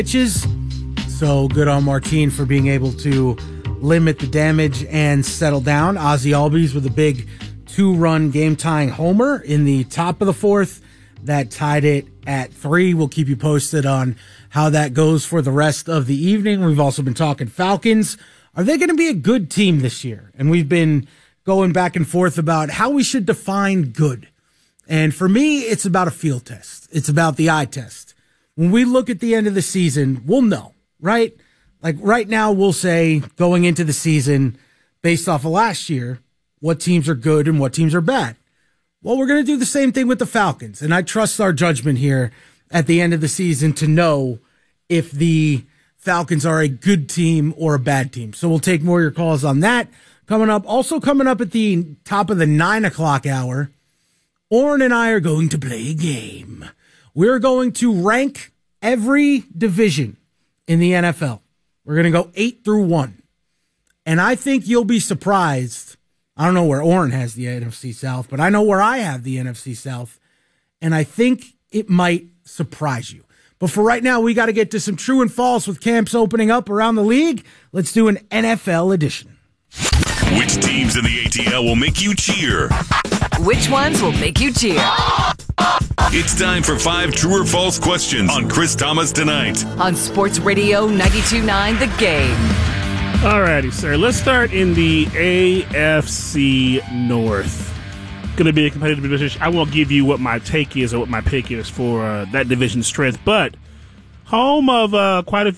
pitches. So good on Martin for being able to limit the damage and settle down. Ozzie Albies with a big 2-run game-tying homer in the top of the fourth that tied it at 3. We'll keep you posted on how that goes for the rest of the evening. We've also been talking Falcons. Are they going to be a good team this year? And we've been going back and forth about how we should define good. And for me, it's about a field test. It's about the eye test. When we look at the end of the season, we'll know, right? Like right now, we'll say going into the season, based off of last year, what teams are good and what teams are bad. Well, we're going to do the same thing with the Falcons. And I trust our judgment here at the end of the season to know if the Falcons are a good team or a bad team. So we'll take more of your calls on that coming up. Also coming up at the top of the 9 o'clock hour, Oren and I are going to play a game. We're going to rank every division in the NFL. We're going to go 8 through 1. And I think you'll be surprised. I don't know where Oren has the NFC South, but I know where I have the NFC South. And I think it might surprise you. But for right now, we got to get to some true and false with camps opening up around the league. Let's do an NFL edition. Which teams in the ATL will make you cheer? Which ones will make you cheer? It's time for 5 true or false questions on Chris Thomas Tonight. On Sports Radio 92.9 The Game. Alrighty, sir. Let's start in the AFC North. Going to be a competitive division. I won't give you what my take is or what my pick is for that division strength, but home of quite a